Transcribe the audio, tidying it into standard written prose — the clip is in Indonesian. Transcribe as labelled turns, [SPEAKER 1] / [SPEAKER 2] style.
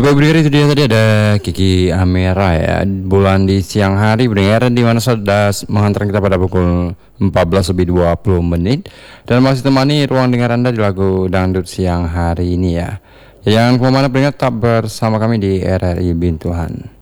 [SPEAKER 1] Bapak Ibu itu dia tadi ada Kiki Amera ya. Bulan di siang hari berdengar di mana sudah menghantarkan kita pada pukul 14:20 dan masih temani ruang dengar Anda di lagu dangdut siang hari ini ya. Jangan kemana-mana, tetap bersama kami di RRI Bintuhan.